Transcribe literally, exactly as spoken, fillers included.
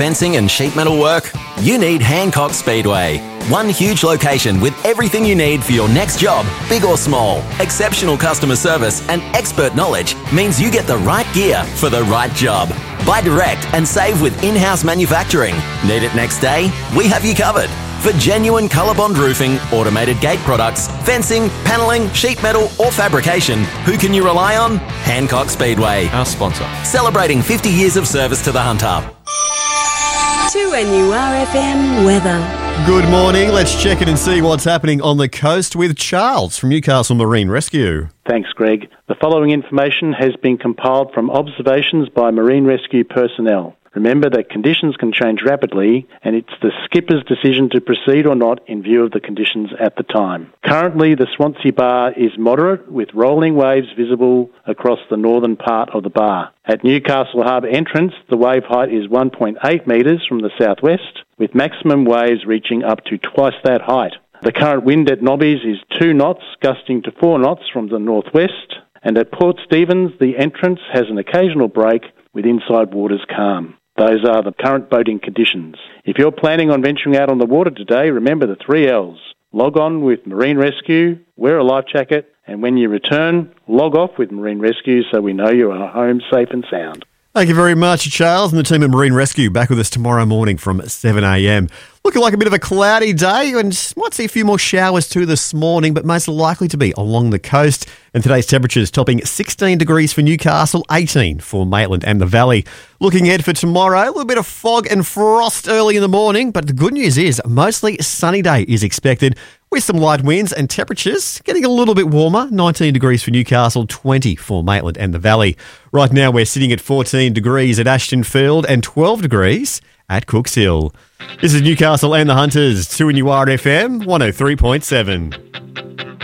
fencing and sheet metal work? You need Hancock Speedway. One huge location with everything you need for your next job, big or small. Exceptional customer service and expert knowledge means you get the right gear for the right job. Buy direct and save with in-house manufacturing. Need it next day? We have you covered. For genuine ColourBond roofing, automated gate products, fencing, panelling, sheet metal or fabrication, who can you rely on? Hancock Speedway. Our sponsor. Celebrating fifty years of service to the Hunter. two N U R F M weather. Good morning. Let's check in and see what's happening on the coast with Charles from Newcastle Marine Rescue. Thanks, Greg. The following information has been compiled from observations by Marine Rescue personnel. Remember that conditions can change rapidly and it's the skipper's decision to proceed or not in view of the conditions at the time. Currently, the Swansea Bar is moderate with rolling waves visible across the northern part of the bar. At Newcastle Harbour entrance, the wave height is one point eight metres from the southwest, with maximum waves reaching up to twice that height. The current wind at Nobbies is two knots, gusting to four knots from the northwest, and at Port Stephens, the entrance has an occasional break with inside waters calm. Those are the current boating conditions. If you're planning on venturing out on the water today, remember the three L's. Log on with Marine Rescue, wear a life jacket, and when you return, log off with Marine Rescue so we know you are home safe and sound. Thank you very much, Charles, and the team at Marine Rescue back with us tomorrow morning from seven a.m. Looking like a bit of a cloudy day and might see a few more showers too this morning, but most likely to be along the coast. And today's temperatures topping sixteen degrees for Newcastle, eighteen for Maitland and the Valley. Looking ahead for tomorrow, a little bit of fog and frost early in the morning, but the good news is mostly sunny day is expected with some light winds and temperatures getting a little bit warmer, nineteen degrees for Newcastle, twenty for Maitland and the Valley. Right now we're sitting at fourteen degrees at Ashtonfield and twelve degrees at Cooks Hill. This is Newcastle and the Hunters, two N U R F M one oh three point seven.